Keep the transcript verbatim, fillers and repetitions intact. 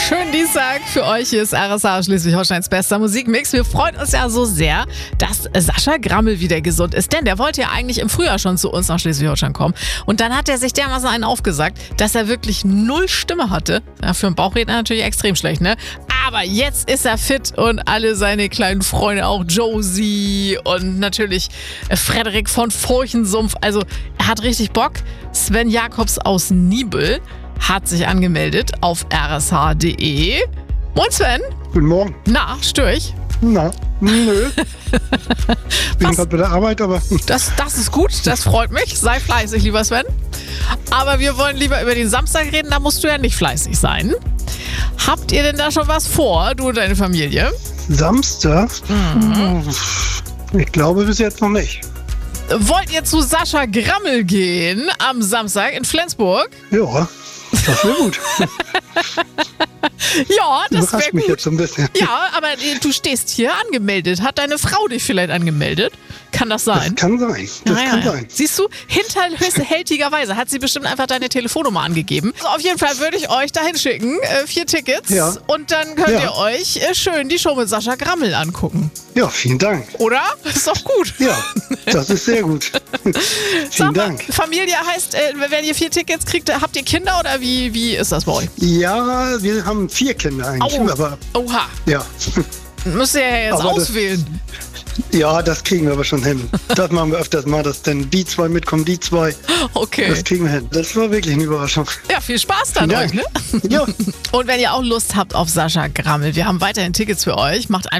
Schönen Dienstag für euch. Hier ist R S A, Schleswig-Holsteins bester Musikmix. Wir freuen uns ja so sehr, dass Sascha Grammel wieder gesund ist. Denn der wollte ja eigentlich im Frühjahr schon zu uns nach Schleswig-Holstein kommen. Und dann hat er sich dermaßen einen aufgesagt, dass er wirklich null Stimme hatte. Ja, für einen Bauchredner natürlich extrem schlecht, ne? Aber jetzt ist er fit und alle seine kleinen Freunde, auch Josie und natürlich Frederik von Furchensumpf. Also er hat richtig Bock. Sven Jakobs aus Nibel hat sich angemeldet auf r s h punkt d e. Moin Sven. Guten Morgen. Na, störe ich? Na, nö. Bin gerade bei der Arbeit, aber... Das, das ist gut, das freut mich. Sei fleißig, lieber Sven. Aber wir wollen lieber über den Samstag reden, da musst du ja nicht fleißig sein. Habt ihr denn da schon was vor, du und deine Familie? Samstag? Mhm. Ich glaube bis jetzt noch nicht. Wollt ihr zu Sascha Grammel gehen am Samstag in Flensburg? Ja, das wäre gut. Ja, das wäre Überrascht mich gut. jetzt so ein bisschen. Ja, aber du stehst hier angemeldet. Hat deine Frau dich vielleicht angemeldet? Kann das sein? Das kann sein. Das Ja, kann ja. sein. Siehst du, hinterhältigerweise hat sie bestimmt einfach deine Telefonnummer angegeben. Also auf jeden Fall würde ich euch dahin schicken, äh, vier Tickets. Ja. Und dann könnt Ja. ihr euch äh, schön die Show mit Sascha Grammel angucken. Ja, vielen Dank. Oder? Ist doch gut. Ja, das ist sehr gut. Sag Vielen mal, Dank. Familie heißt, äh, wenn ihr vier Tickets kriegt, habt ihr Kinder oder wie, wie ist das bei euch? Ja, wir haben vier Kinder eigentlich, Au. aber Oha, ja. müsst ihr ja jetzt Aber das- auswählen. Ja, das kriegen wir aber schon hin. Das machen wir öfters mal, dass dann die zwei mitkommen, die zwei. Okay. Das kriegen wir hin. Das war wirklich eine Überraschung. Ja, viel Spaß dann Vielen euch, Dank. ne? Ja. Und wenn ihr auch Lust habt auf Sascha Grammel, wir haben weiterhin Tickets für euch. Macht einfach